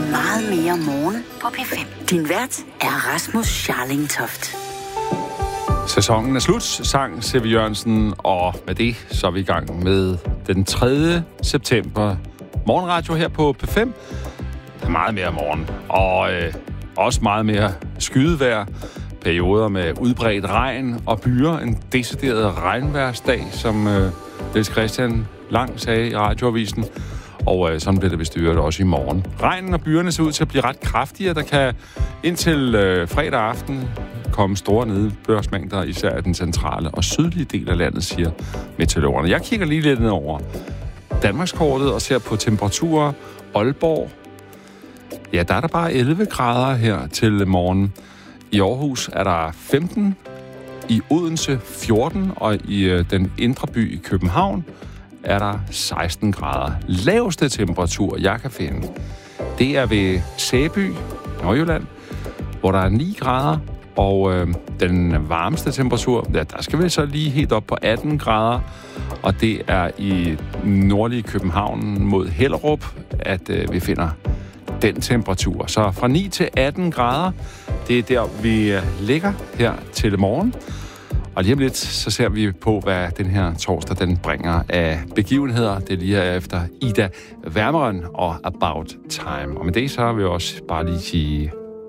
meget mere morgen på P5. Din vært er Rasmus Scharling-Toft. Sæsonen er slut, sang C.V. Jørgensen, og med det så er vi i gang med den 3. september morgenradio her på P5. Der er meget mere morgen, og også meget mere skydevejr, perioder med udbredt regn og byer, en decideret regnværsdag, som Niels Christian Lang sagde i radioavisen. Og sådan bliver det bestyret også i morgen. Regnen og byerne ser ud til at blive ret kraftige, og der kan indtil fredag aften komme store nedbørsmængder, især i den centrale og sydlige del af landet, siger meteorologerne. Jeg kigger lige lidt ned over Danmarkskortet og ser på temperaturer. Aalborg, ja, der er der bare 11 grader her til morgen. I Aarhus er der 15, i Odense 14, og i den indre by i København er der 16 grader. Laveste temperatur, jeg kan finde, det er ved Sæby, Nordjylland, hvor der er 9 grader, og den varmeste temperatur, ja, der skal vi så lige helt op på 18 grader, og det er i nordlige København mod Hellerup, at vi finder den temperatur. Så fra 9 til 18 grader, det er der, vi ligger her til morgen. Og lige om lidt, så ser vi på, hvad den her torsdag, den bringer af begivenheder. Det er lige her efter Ida Wermeren og About Time. Og med det, så vil jeg også bare lige sige